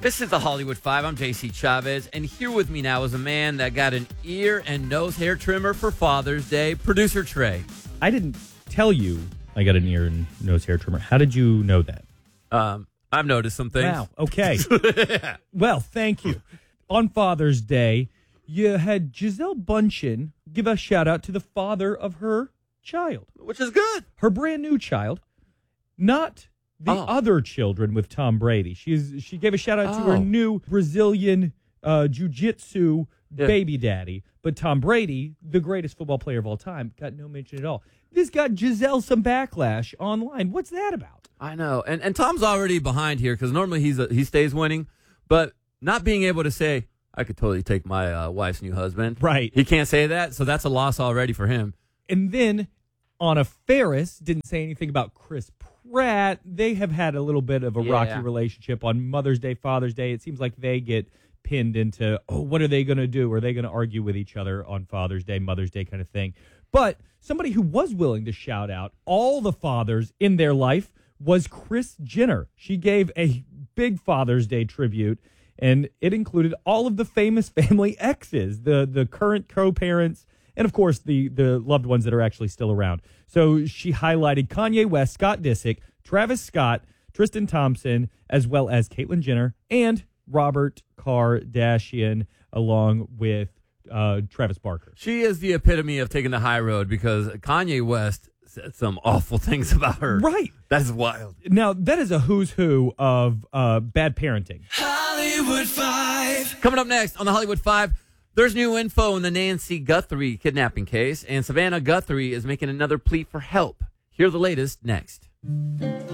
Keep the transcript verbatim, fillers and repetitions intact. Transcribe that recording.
This is the Hollywood Five. I'm J C Chavez, and here with me now is a man that got an ear and nose hair trimmer for Father's Day, producer Trey. I didn't tell you I got an ear and nose hair trimmer. How did you know that? Um, I've noticed some things. Wow, okay. Well, thank you. On Father's Day, you had Gisele Bundchen give a shout-out to the father of her child. Which is good. Her brand new child, not the Oh. other children with Tom Brady. She's She gave a shout-out to her Oh. new Brazilian uh, jiu-jitsu Yeah. baby daddy. But Tom Brady, the greatest football player of all time, got no mention at all. This got Gisele some backlash online. What's that about? I know. And and Tom's already behind here because normally he's a, he stays winning. But not being able to say, I could totally take my uh, wife's new husband. Right. He can't say that, so that's a loss already for him. And then Anna Faris didn't say anything about Chris Pratt. They have had a little bit of a Yeah. rocky relationship on Mother's Day, Father's Day. It seems like they get pinned into, oh, what are they going to do? Are they going to argue with each other on Father's Day, Mother's Day kind of thing? But somebody who was willing to shout out all the fathers in their life was Kris Jenner. She gave a big Father's Day tribute, and it included all of the famous family exes, the, the current co-parents, and, of course, the, the loved ones that are actually still around. So she highlighted Kanye West, Scott Disick, Travis Scott, Tristan Thompson, as well as Caitlyn Jenner and Robert Kardashian, along with uh, Travis Barker. She is the epitome of taking the high road because Kanye West said some awful things about her. Right. That is wild. Now, that is a who's who of uh, bad parenting. Hollywood Five. Coming up next on the Hollywood Five, there's new info in the Nancy Guthrie kidnapping case, and Savannah Guthrie is making another plea for help. Hear the latest next.